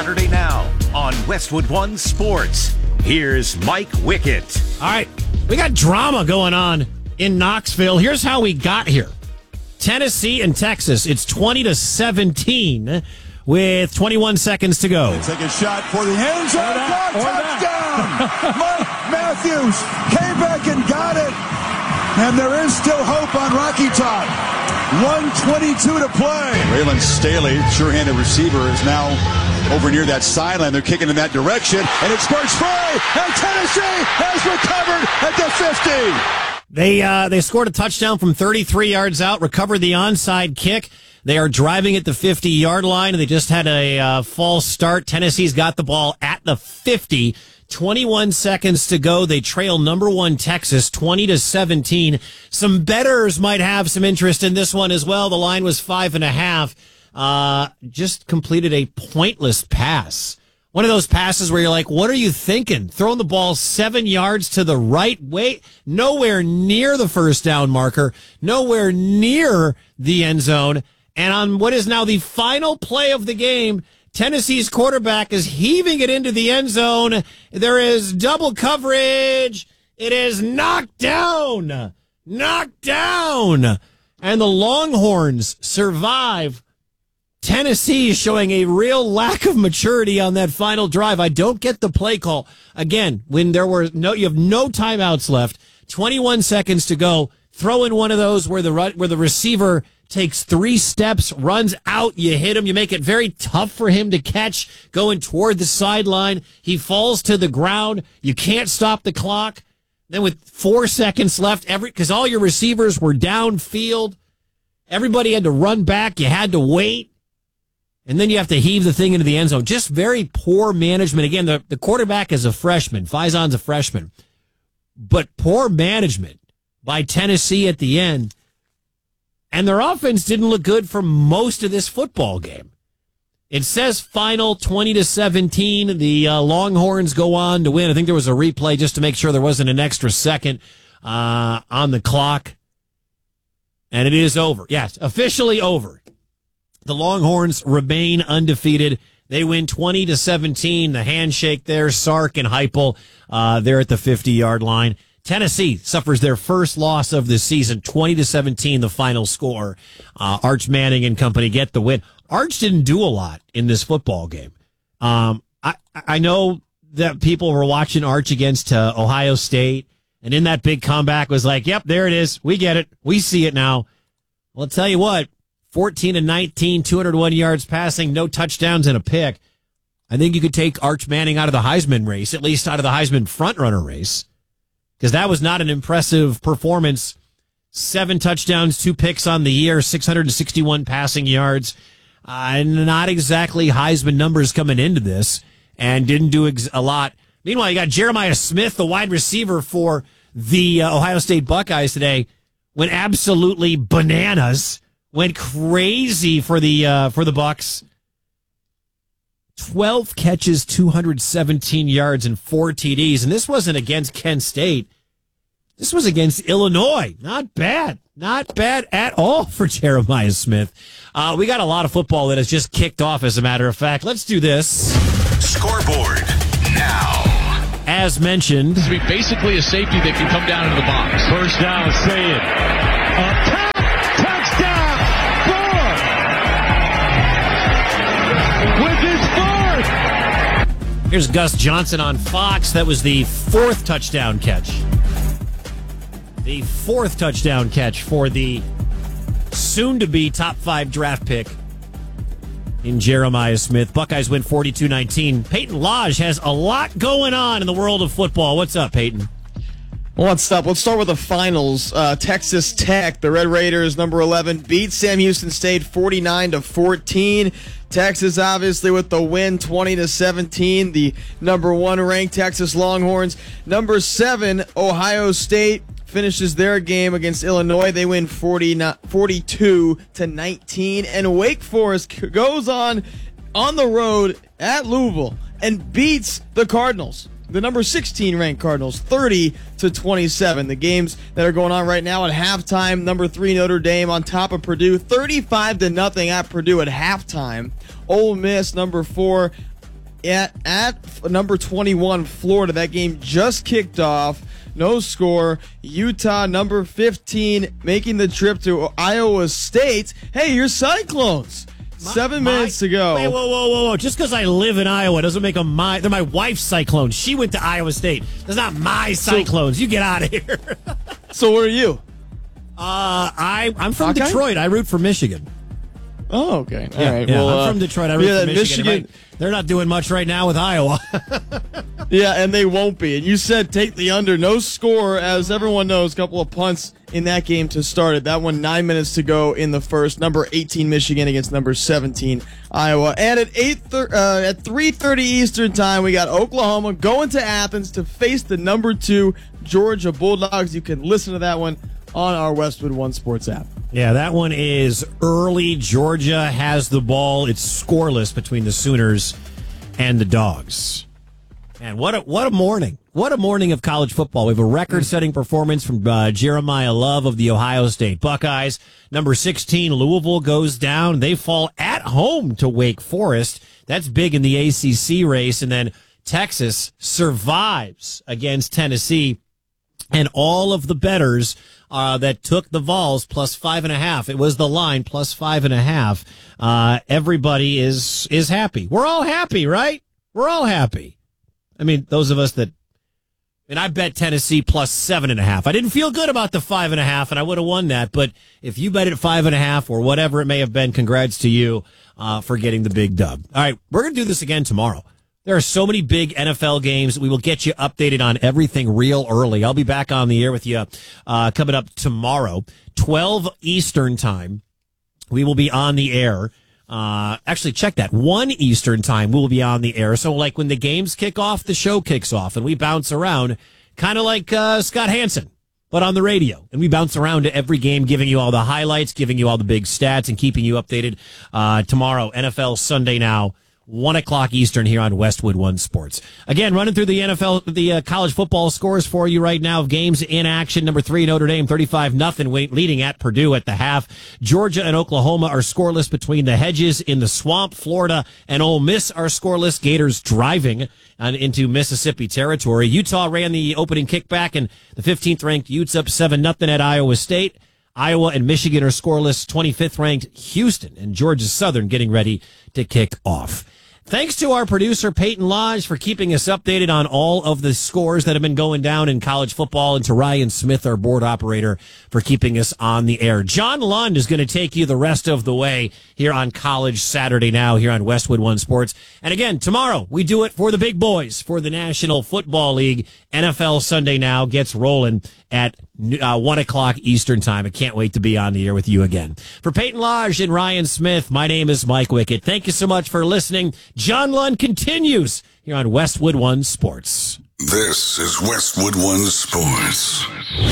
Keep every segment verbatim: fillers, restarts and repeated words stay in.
Saturday Now on Westwood One Sports. Here's Mike Wickett. All right, we got drama going on in Knoxville. Here's how we got here. Tennessee and Texas. It's twenty to seventeen with twenty-one seconds to go. Take a shot for the end zone. Or that, or Touchdown! Mike Matthews came back and got it. And there is still hope on Rocky Top. one twenty-two to play. Raylan Staley, sure-handed receiver, is now over near that sideline. They're kicking in that direction, and it sparks free. And Tennessee has recovered at the fifty. They uh, they scored a touchdown from thirty-three yards out, recovered the onside kick. They are driving at the fifty-yard line, and they just had a uh, false start. Tennessee's got the ball at the fifty. twenty-one seconds to go. They trail number one Texas twenty to seventeen. Some bettors might have some interest in this one as well. The line was five and a half. Uh, just completed a pointless pass. One of those passes where you're like, what are you thinking? Throwing the ball seven yards to the right way, nowhere near the first down marker, nowhere near the end zone. And on what is now the final play of the game, Tennessee's quarterback is heaving it into the end zone. There is double coverage. It is knocked down. Knocked down. And the Longhorns survive. Tennessee is showing a real lack of maturity on that final drive. I don't get the play call. Again, when there were no, you have no timeouts left, twenty-one seconds to go. Throw in one of those where the where the receiver takes three steps, runs out, you hit him, you make it very tough for him to catch going toward the sideline. He falls to the ground. You can't stop the clock. Then with four seconds left, every because all your receivers were downfield, everybody had to run back. You had to wait. And then you have to heave the thing into the end zone. Just very poor management. Again, the, the quarterback is a freshman. Faison's a freshman. But poor management by Tennessee at the end. And their offense didn't look good for most of this football game. It says final twenty to seventeen. The uh, Longhorns go on to win. I think there was a replay just to make sure there wasn't an extra second uh, on the clock. And it is over. Yes, officially over. The Longhorns remain undefeated. They win twenty to seventeen. The handshake there, Sark and Heupel, uh, they're at the fifty-yard line. Tennessee suffers their first loss of the season, twenty to seventeen, the final score. Uh, Arch Manning and company get the win. Arch didn't do a lot in this football game. Um, I, I know that people were watching Arch against uh, Ohio State, and in that big comeback was like, yep, there it is. We get it. We see it now. Well, I'll tell you what. fourteen and nineteen, two hundred one yards passing, no touchdowns and a pick. I think you could take Arch Manning out of the Heisman race, at least out of the Heisman frontrunner race, because that was not an impressive performance. Seven touchdowns, two picks on the year, six hundred sixty-one passing yards. Uh, not exactly Heisman numbers coming into this, and didn't do ex- a lot. Meanwhile, you got Jeremiah Smith, the wide receiver for the uh, Ohio State Buckeyes today, went absolutely bananas. Went crazy for the uh, for the Bucks. twelve catches, two hundred seventeen yards, and four T Ds. And this wasn't against Kent State. This was against Illinois. Not bad. Not bad at all for Jeremiah Smith. Uh, we got a lot of football that has just kicked off, as a matter of fact. Let's do this. Scoreboard now. As mentioned. This would be basically a safety that can come down into the box. First down, say it. Up top. Here's Gus Johnson on Fox. That was the fourth touchdown catch. The fourth touchdown catch for the soon-to-be top five draft pick in Jeremiah Smith. Buckeyes win forty-two nineteen. Peyton Lodge has a lot going on in the world of football. What's up, Peyton? What's up? Let's start with the finals. Uh, Texas Tech, the Red Raiders, number eleven, beat Sam Houston State forty-nine to fourteen. Texas, obviously, with the win, twenty to seventeen. The number one ranked Texas Longhorns. Number seven, Ohio State, finishes their game against Illinois. They win forty-two to nineteen. And Wake Forest goes on on the road at Louisville and beats the Cardinals, the number sixteen ranked Cardinals, thirty to twenty-seven. The games that are going on right now at halftime, number three Notre Dame on top of Purdue, thirty-five to nothing at Purdue at halftime. Ole Miss, number four, at, at number twenty-one, Florida. That game just kicked off. No score. Utah, number fifteen, making the trip to Iowa State. Hey, your Cyclones. My, Seven my, minutes to go. Wait, whoa, whoa, whoa, whoa. Just because I live in Iowa doesn't make them my... They're my wife's Cyclones. She went to Iowa State. That's not my Cyclones. So, you get out of here. So where are you? Uh, I, I'm from okay. Detroit. I root for Michigan. Oh, okay. All yeah, right. Yeah, well, I'm uh, from Detroit. I root yeah, for Michigan. Michigan. Might, they're not doing much right now with Iowa. Yeah, and they won't be. And you said take the under. No score, as everyone knows, a couple of punts in that game to start it. That one, nine minutes to go in the first. Number eighteen, Michigan against number seventeen, Iowa. And at eight thir- uh, at three thirty Eastern time, we got Oklahoma going to Athens to face the number two Georgia Bulldogs. You can listen to that one on our Westwood One Sports app. Yeah, that one is early. Georgia has the ball. It's scoreless between the Sooners and the Dogs. Man, what a, what a morning. What a morning of college football. We have a record-setting performance from uh, Jeremiah Love of the Ohio State Buckeyes. Number sixteen, Louisville goes down. They fall at home to Wake Forest. That's big in the A C C race. And then Texas survives against Tennessee. And all of the bettors uh, that took the Vols plus five and a half, it was the line plus five and a half. Uh, everybody is is happy. We're all happy, right? We're all happy. I mean, those of us that, and I bet Tennessee plus seven and a half. I didn't feel good about the five and a half, and I would have won that. But if you bet it five and a half or whatever it may have been, congrats to you uh, for getting the big dub. All right, we're going to do this again tomorrow. There are so many big N F L games. We will get you updated on everything real early. I'll be back on the air with you uh, coming up tomorrow, twelve Eastern time. We will be on the air. Uh, actually, check that. one Eastern time, we'll be on the air. So, like, when the games kick off, the show kicks off, and we bounce around, kind of like uh, Scott Hansen, but on the radio. And we bounce around to every game, giving you all the highlights, giving you all the big stats, and keeping you updated. Uh, tomorrow, N F L Sunday Now, one o'clock Eastern here on Westwood One Sports. Again, running through the N F L, the uh, college football scores for you right now of games in action. Number three, Notre Dame, thirty-five nothing, leading at Purdue at the half. Georgia and Oklahoma are scoreless between the hedges in the swamp. Florida and Ole Miss are scoreless. Gators driving on into Mississippi territory. Utah ran the opening kickback, and the fifteenth ranked Utes up seven nothing at Iowa State. Iowa and Michigan are scoreless. twenty-fifth ranked Houston and Georgia Southern getting ready to kick off. Thanks to our producer, Peyton Lodge, for keeping us updated on all of the scores that have been going down in college football, and to Ryan Smith, our board operator, for keeping us on the air. John Lund is going to take you the rest of the way here on College Saturday Now here on Westwood One Sports. And again, tomorrow, we do it for the big boys, for the National Football League. N F L Sunday Now gets rolling at uh, one o'clock Eastern time. I can't wait to be on the air with you again. For Peyton Lodge and Ryan Smith, my name is Mike Wickett. Thank you so much for listening. John Lund continues here on Westwood One Sports. This is Westwood One Sports.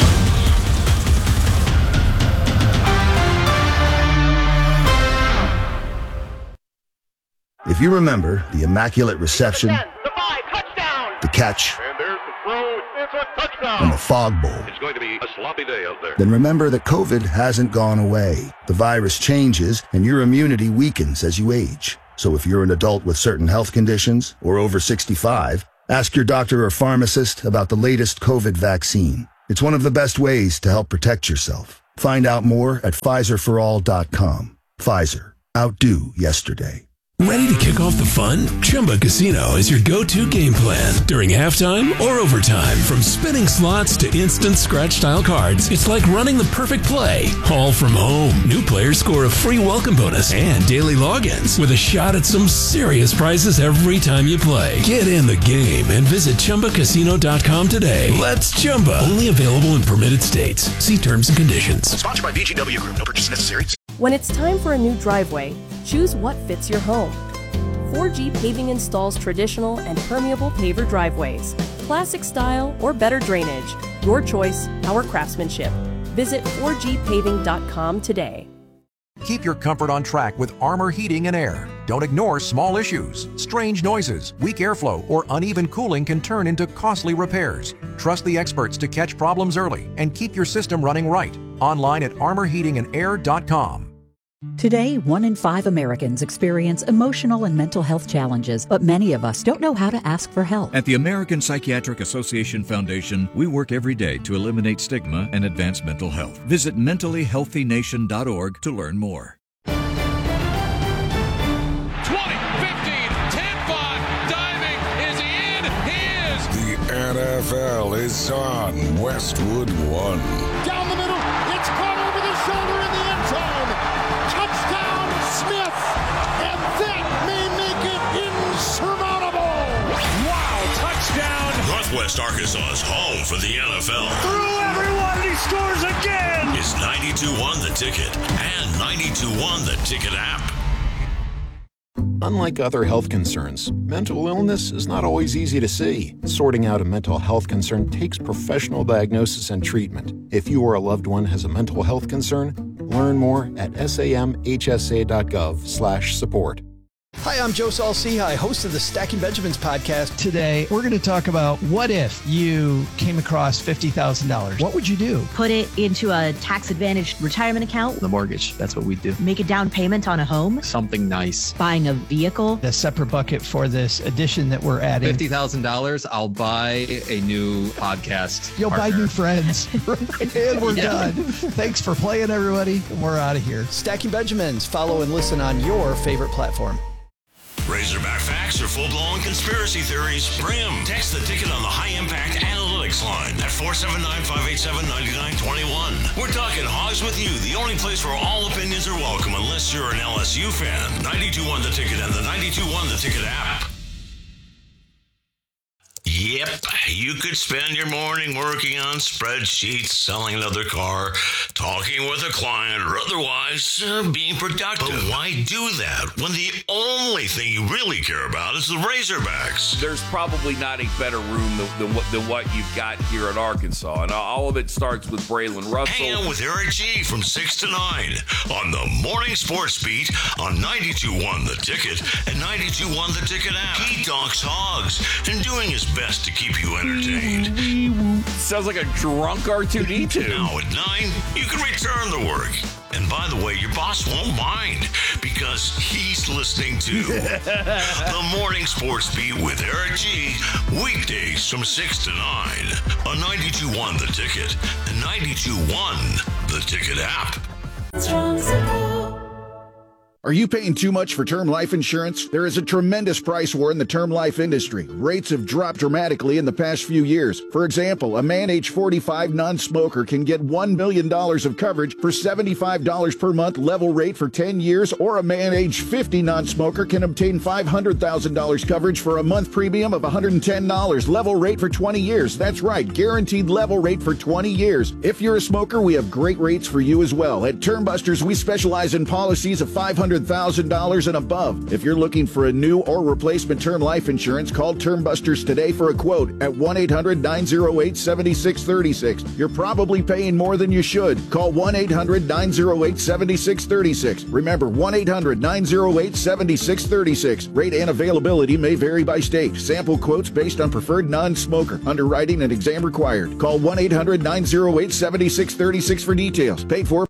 If you remember the Immaculate Reception, the catch, and the fog bowl, it's going to be a sloppy day out there. Then remember that COVID hasn't gone away. The virus changes, and your immunity weakens as you age. So if you're an adult with certain health conditions or over sixty-five, ask your doctor or pharmacist about the latest COVID vaccine. It's one of the best ways to help protect yourself. Find out more at Pfizer for all dot com. Pfizer. Outdo yesterday. Ready to kick off the fun? Chumba Casino is your go-to game plan during halftime or overtime. From spinning slots to instant scratch-style cards, it's like running the perfect play, all from home. New players score a free welcome bonus and daily logins with a shot at some serious prizes every time you play. Get in the game and visit Chumba Casino dot com today. Let's Chumba. Only available in permitted states. See terms and conditions. Sponsored by B G W Group. No purchase necessary. When it's time for a new driveway, choose what fits your home. four G Paving installs traditional and permeable paver driveways, classic style or better drainage. Your choice, our craftsmanship. Visit four G paving dot com today. Keep your comfort on track with Armor Heating and Air. Don't ignore small issues. Strange noises, weak airflow, or uneven cooling can turn into costly repairs. Trust the experts to catch problems early and keep your system running right. Online at armor heating and air dot com. Today, one in five Americans experience emotional and mental health challenges, but many of us don't know how to ask for help. At the American Psychiatric Association Foundation, we work every day to eliminate stigma and advance mental health. Visit mentally healthy nation dot org to learn more. twenty, fifteen, ten, five, diving, is he in? He is! The N F L is on Westwood One. Down the middle, it's caught over the shoulder in the end zone. Touchdown, Smith, and that may make it insurmountable. Wow, touchdown. Northwest Arkansas's home for the N F L. Through everyone, and he scores again. It's ninety-two one The Ticket and ninety-two one The Ticket app. Unlike other health concerns, mental illness is not always easy to see. Sorting out a mental health concern takes professional diagnosis and treatment. If you or a loved one has a mental health concern, learn more at samhsa.gov slash support. Hi, I'm Joe Saul-Sehy, host of the Stacking Benjamins podcast. Today, we're going to talk about what if you came across fifty thousand dollars? What would you do? Put it into a tax-advantaged retirement account. The mortgage, that's what we do. Make a down payment on a home. Something nice. Buying a vehicle. A separate bucket for this addition that we're adding. fifty thousand dollars, I'll buy a new podcast You'll partner. buy new friends. And we're yeah. done. Thanks for playing, everybody. We're out of here. Stacking Benjamins. Follow and listen on your favorite platform. Razorback facts or full-blown conspiracy theories? Bring them. Text the Ticket on the High Impact Analytics line at four seven nine, five eight seven, nine nine two one. We're talking Hogs with You, the only place where all opinions are welcome unless you're an L S U fan. ninety-two one The Ticket and the ninety-two one The Ticket app. Yep, you could spend your morning working on spreadsheets, selling another car, talking with a client, or otherwise uh, being productive. But why do that when the only thing you really care about is the Razorbacks? There's probably not a better room than, than, what, than what you've got here at Arkansas, and all of it starts with Braylon Russell. Hang out with Eric G from six to nine on the Morning Sports Beat on ninety-two one The Ticket and ninety-two one The Ticket app. He talks hogs and doing his best to keep you entertained. Sounds like a drunk R two D two. Now at nine, you can return to work. And by the way, your boss won't mind because he's listening to the Morning Sports Beat with Eric G. Weekdays from six to nine on ninety-two one The Ticket and ninety-two one The Ticket app. Are you paying too much for term life insurance? There is a tremendous price war in the term life industry. Rates have dropped dramatically in the past few years. For example, a man age forty-five non-smoker can get one million dollars of coverage for seventy-five dollars per month level rate for ten years, or a man age fifty non-smoker can obtain five hundred thousand dollars coverage for a month premium of one hundred ten dollars level rate for twenty years. That's right, guaranteed level rate for twenty years. If you're a smoker, we have great rates for you as well. At Term Busters, we specialize in policies of five hundred thousand dollars and above. If you're looking for a new or replacement term life insurance, call Term Busters today for a quote at one eight hundred, nine oh eight, seven six three six. You're probably paying more than you should. Call one eight hundred, nine oh eight, seven six three six. Remember, one eight hundred, nine oh eight, seven six three six. Rate and availability may vary by state. Sample quotes based on preferred non-smoker. Underwriting and exam required. Call one eight hundred, nine oh eight, seven six three six for details. Paid for